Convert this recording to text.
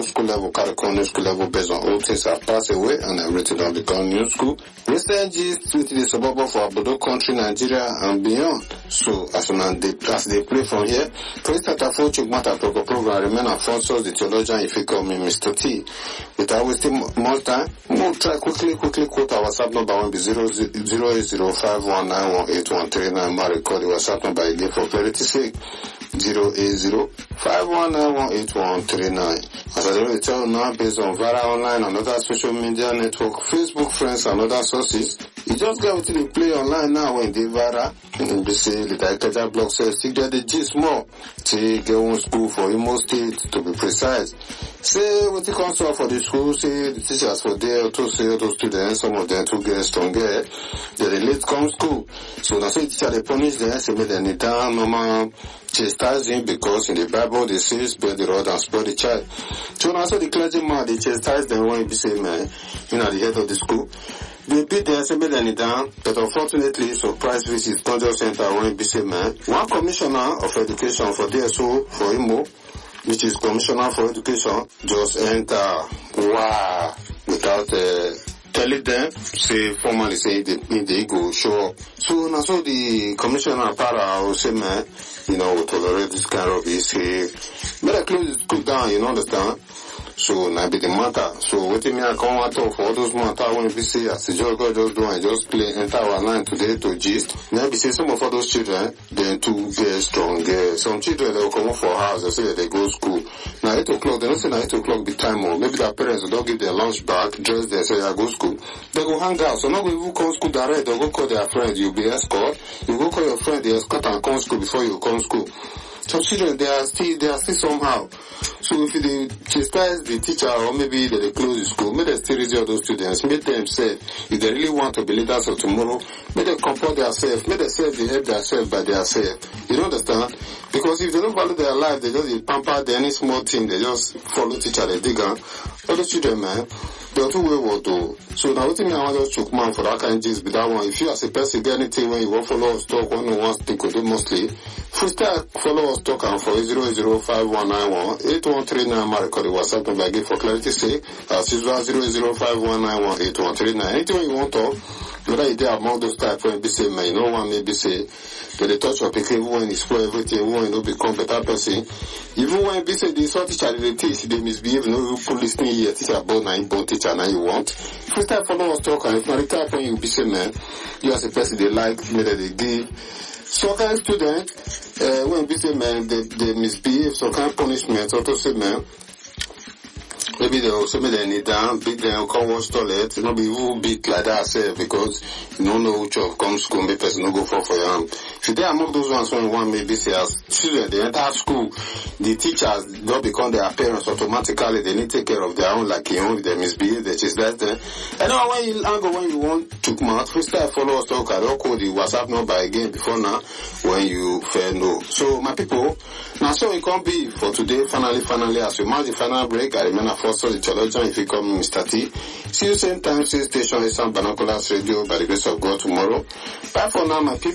old school level, carry new school level based on old things have passed away and everything will become new school. Recent gist with the suburb of Abodo country, Nigeria and beyond. So as they play from here, for instance, I thought matter program remain and sponsors the theologian if you call me Mr. T. Without wasting more time, we'll try quickly quote our WhatsApp number will be 08051918139. My record the WhatsApp number again for clarity sake. 08051918139. As I already tell you now, based on Vara Online and other social media network, Facebook friends and other sources, you just get within the play online now when they Vara. And they say the director blog says, stick there the gist more. Say get one school for Imo State to be precise. Say what it comes for the school, say the teachers for there to say those students, some of them to get stronger. They late come school. So now so the teacher they punish them, say make them down normal chastising because in the Bible they say spare the rod and spare the child. So now so the clergyman they chastise them when you say man, you know the head of the school. They beat them, say make them down, but unfortunately surprise visit Conjure Center when you say man. One commissioner of education for DSO for Imo, which is Commissioner for Education, just enter without telling them, say formally say they go show up. So now so the Commissioner para will say man, you know, we tolerate this kind of issue. Better close the school down, you know, understand? So now be the matter. So what me I come out of all those matter when we say as the judge just do and just play enter our line today to gist. Now be say some of all those children then to get strong. Some children they will come for house, they say that they go school. Now 8 o'clock, they don't say now 8 o'clock be time or maybe their parents don't give their lunch back, dress they say I go school. They go hang out. So now we will come school direct, they'll go call their friend, you'll be escort. You go call your friend, the escort and come school before you come school. Some children they are still somehow. So if they chastise the teacher or maybe they close the school, make them still raise all those students, make them say if they really want to be leaders of tomorrow, make them comport themselves, make them say they help themselves by themselves. You don't understand? Because if they don't value their life, they just pamper any small thing, they just follow teacher, they dig on. All those children, man, they are too wayward though. So now what I want to choke man for that kind of gist be that one. If you as a person get anything when you want follow us talk, one wants to think of it mostly, freestyle follow us talk and for 08051918139. My record the WhatsApp number again for clarity sake. As usual 08051918139. Anything you want to talk, whether you there among those type when be say man, you know one maybe say that they touch your pick even when you spoil everything, when you know become better person. Even when be say the sort teacher they teach, they misbehave, no you listening here, teacher about 9 born teacher now you want. Freestyle follow us talk and if not the type when you be say man, you as a person they like, maybe they give. So kind of student, when be say man, they misbehave, so kind of punishment, or to say man, maybe they also make them kneel down, beat them, come wash toilet, you know, be who beat like that self because you don't know which of come school, maybe person no go for your hand. If you there among those ones when one maybe say as children, they enter school, the teachers don't become their parents automatically, they need to take care of their own like you know, they misbehave, they chastise them. And now when you angle when you want to come out, freestyle follow us talk, I don't call the WhatsApp number again before now when you fair know. So my people, now so it can't be for today, finally as we mark the final break, I remain a first the theologian if you call me Mr. T. See you same time, same station, Eastern Binoculars Radio by the grace of God tomorrow. Bye for now, my people.